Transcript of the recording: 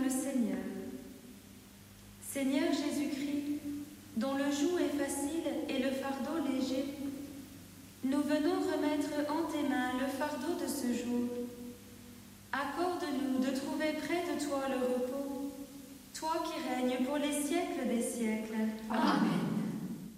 le Seigneur. Seigneur Jésus-Christ, dont le joug est facile et le fardeau léger, nous venons remettre en tes mains le fardeau de ce jour. Accorde-nous de trouver près de toi le repos, toi qui règnes pour les siècles des siècles. Amen.